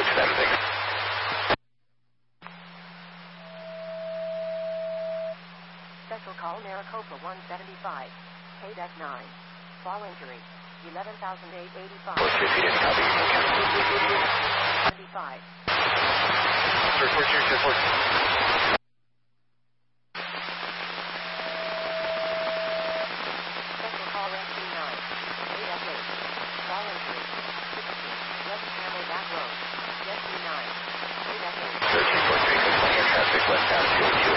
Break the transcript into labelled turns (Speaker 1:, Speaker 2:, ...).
Speaker 1: Special call Maricopa 175. KDEC 9. Fall injury. 11,885. 75. Special call SC 9. KDEC 8. Fall injury. 16. West Campbell Back Road. SC 9. KDEC 8.
Speaker 2: 13.3 traffic westbound 2.